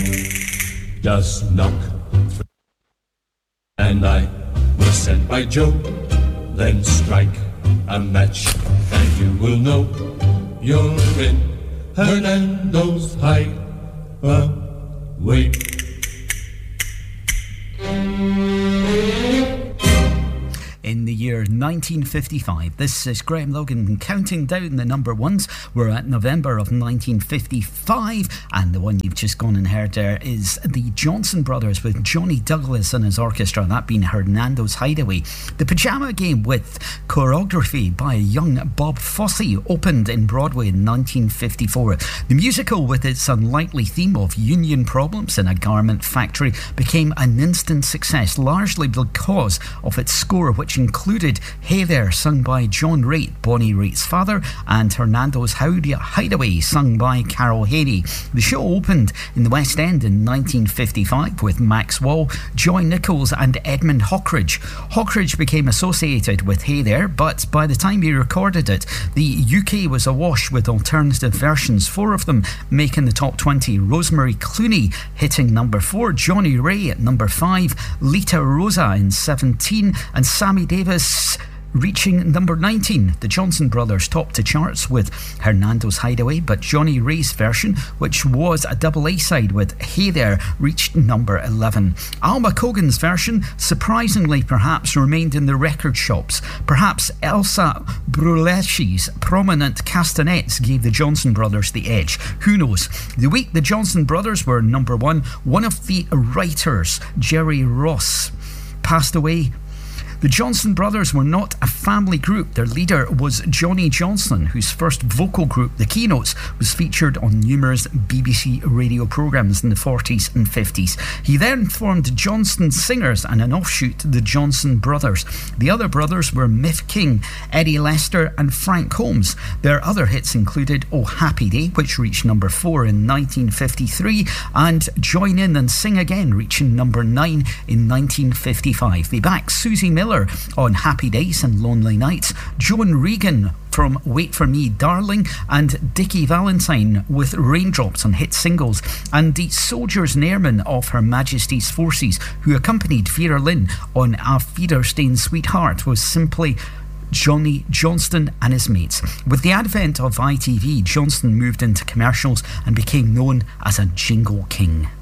Just knock, and I was sent by Joe. Then strike a match, and you will know you're in Hernando's Hideaway. In the year 1955, this is Graham Logan counting down the number ones. We're at November of 1955, and the one you've just gone and heard there is the Johnson Brothers with Johnny Douglas and his orchestra, that being Hernando's Hideaway. The Pajama Game, with choreography by young Bob Fosse, opened in Broadway in 1954. The musical, with its unlikely theme of union problems in a garment factory, became an instant success, largely because of its score, which included Hey There, sung by John Raitt, Bonnie Raitt's father, and Hernando's Hideaway, sung by Carol Haney. The show opened in the West End in 1955 with Max Wall, Joy Nichols and Edmund Hockridge. Hockridge became associated with Hey There, but by the time he recorded it, the UK was awash with alternative versions, 4 of them making the top 20. Rosemary Clooney hitting number 4, Johnny Ray at number 5, Lita Rosa in 17, and Sammy Davis reaching number 19. The Johnson Brothers topped the charts with Hernando's Hideaway, but Johnny Ray's version, which was a double A-side with Hey There, reached number 11. Alma Cogan's version, surprisingly perhaps, remained in the record shops. Perhaps Elsa Bruleschi's prominent castanets gave the Johnson Brothers the edge. Who knows? The week the Johnson Brothers were number 1, one of the writers, Jerry Ross, passed away. The Johnson Brothers were not a family group. Their leader was Johnny Johnson, whose first vocal group, The Keynotes, was featured on numerous BBC radio programmes in the 40s and 50s. He then formed Johnson Singers and an offshoot, the Johnson Brothers. The other brothers were Miff King, Eddie Lester and Frank Holmes. Their other hits included Oh Happy Day, which reached number 4 in 1953, and Join In and Sing Again, reaching number 9 in 1955. They backed Susie Miller on Happy Days and Lonely Nights, Joan Regan from Wait For Me Darling, and Dickie Valentine with Raindrops on hit singles, and the Soldiers and Airmen of Her Majesty's Forces, who accompanied Vera Lynn on A Feeder-Stained Sweetheart, was simply Johnny Johnston and his mates. With the advent of ITV, Johnston moved into commercials and became known as a jingle king.